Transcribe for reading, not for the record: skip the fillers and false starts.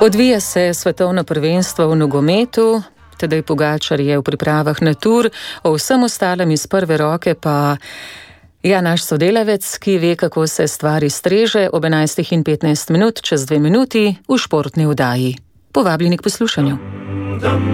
Odvija se svetovno prvenstvo v nogometu, Tadej Pogačar je v pripravah na Tour, o vsem ostalem iz prve roke pa naš sodelavec, ki ve, kako se stvari streže, ob 11:15 čez 2 minuti v športni oddaji. Povabljeni k poslušanju.